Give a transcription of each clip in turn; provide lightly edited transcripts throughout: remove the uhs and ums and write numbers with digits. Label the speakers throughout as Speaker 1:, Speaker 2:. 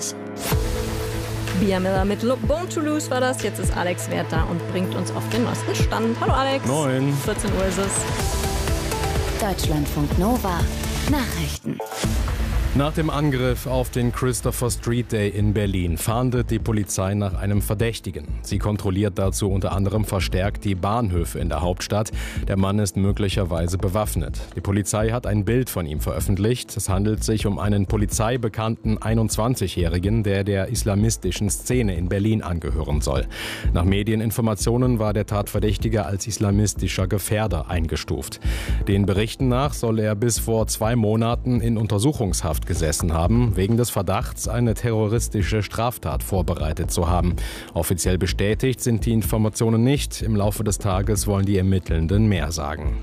Speaker 1: Sport. Bia Miller mit Born to Lose war das. Jetzt ist Alex Wert da und bringt uns auf den neuesten Stand. Hallo Alex.
Speaker 2: Moin.
Speaker 1: 14 Uhr ist es.
Speaker 3: Deutschlandfunk Nova Nachrichten.
Speaker 2: Nach dem Angriff auf den Christopher Street Day in Berlin fahndet die Polizei nach einem Verdächtigen. Sie kontrolliert dazu unter anderem verstärkt die Bahnhöfe in der Hauptstadt. Der Mann ist möglicherweise bewaffnet. Die Polizei hat ein Bild von ihm veröffentlicht. Es handelt sich um einen polizeibekannten 21-Jährigen, der islamistischen Szene in Berlin angehören soll. Nach Medieninformationen war der Tatverdächtige als islamistischer Gefährder eingestuft. Den Berichten nach soll er bis vor 2 Monaten in Untersuchungshaft gesessen haben, wegen des Verdachts, eine terroristische Straftat vorbereitet zu haben. Offiziell bestätigt sind die Informationen nicht. Im Laufe des Tages wollen die Ermittelnden mehr sagen.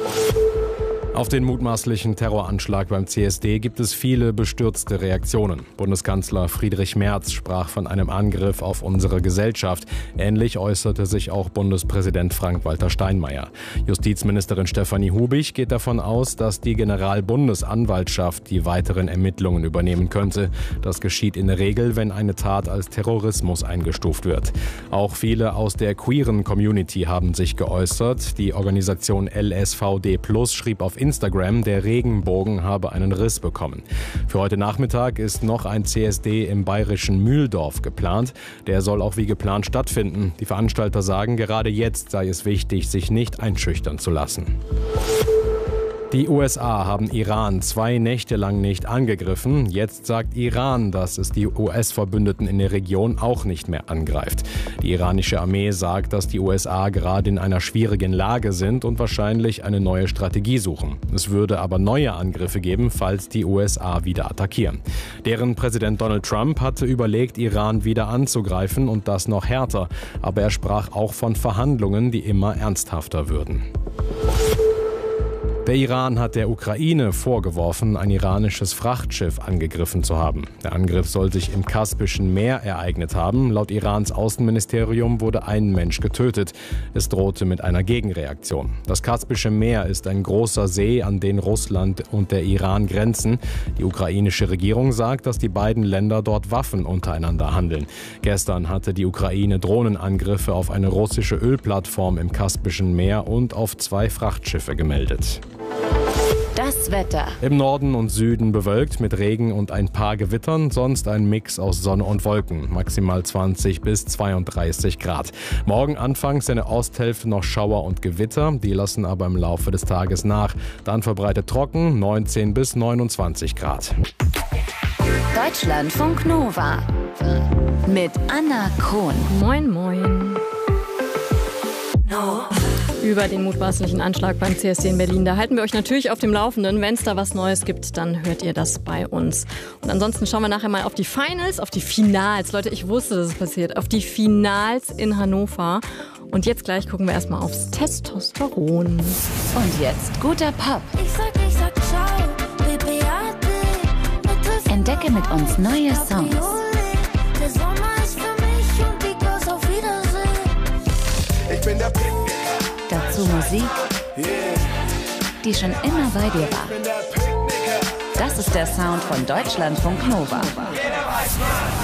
Speaker 2: Auf den mutmaßlichen Terroranschlag beim CSD gibt es viele bestürzte Reaktionen. Bundeskanzler Friedrich Merz sprach von einem Angriff auf unsere Gesellschaft. Ähnlich äußerte sich auch Bundespräsident Frank-Walter Steinmeier. Justizministerin Stefanie Hubig geht davon aus, dass die Generalbundesanwaltschaft die weiteren Ermittlungen übernehmen könnte. Das geschieht in der Regel, wenn eine Tat als Terrorismus eingestuft wird. Auch viele aus der queeren Community haben sich geäußert. Die Organisation LSVD Plus schrieb auf Instagram, der Regenbogen habe einen Riss bekommen. Für heute Nachmittag ist noch ein CSD im bayerischen Mühldorf geplant. Der soll auch wie geplant stattfinden. Die Veranstalter sagen, gerade jetzt sei es wichtig, sich nicht einschüchtern zu lassen. Die USA haben Iran 2 Nächte lang nicht angegriffen. Jetzt sagt Iran, dass es die US-Verbündeten in der Region auch nicht mehr angreift. Die iranische Armee sagt, dass die USA gerade in einer schwierigen Lage sind und wahrscheinlich eine neue Strategie suchen. Es würde aber neue Angriffe geben, falls die USA wieder attackieren. Deren Präsident Donald Trump hatte überlegt, Iran wieder anzugreifen und das noch härter. Aber er sprach auch von Verhandlungen, die immer ernsthafter würden. Der Iran hat der Ukraine vorgeworfen, ein iranisches Frachtschiff angegriffen zu haben. Der Angriff soll sich im Kaspischen Meer ereignet haben. Laut Irans Außenministerium wurde ein Mensch getötet. Es drohte mit einer Gegenreaktion. Das Kaspische Meer ist ein großer See, an den Russland und der Iran grenzen. Die ukrainische Regierung sagt, dass die beiden Länder dort Waffen untereinander handeln. Gestern hatte die Ukraine Drohnenangriffe auf eine russische Ölplattform im Kaspischen Meer und auf 2 Frachtschiffe gemeldet.
Speaker 3: Das Wetter.
Speaker 2: Im Norden und Süden bewölkt mit Regen und ein paar Gewittern, sonst ein Mix aus Sonne und Wolken, maximal 20 bis 32 Grad. Morgen anfangs in der Osthälfte noch Schauer und Gewitter, die lassen aber im Laufe des Tages nach. Dann verbreitet trocken, 19 bis 29 Grad.
Speaker 3: Deutschlandfunk Nova mit Anna Krohn.
Speaker 1: Moin, moin. Über den mutmaßlichen Anschlag beim CSD in Berlin. Da halten wir euch natürlich auf dem Laufenden. Wenn es da was Neues gibt, dann hört ihr das bei uns. Und ansonsten schauen wir nachher mal auf die Finals. Leute, ich wusste, dass es passiert. Auf die Finals in Hannover. Und jetzt gleich gucken wir erstmal aufs Testosteron.
Speaker 3: Und jetzt guter Pop.
Speaker 4: Ich sag ciao, BPAT.
Speaker 3: Entdecke mit uns neue Songs.
Speaker 4: Der Sommer ist für mich und die Girls auf Wiedersehen.
Speaker 5: Ich bin der Picknicker.
Speaker 3: Dazu Musik, die schon immer bei dir war. Das ist der Sound von Deutschlandfunk Nova.
Speaker 5: Jeder weiß was.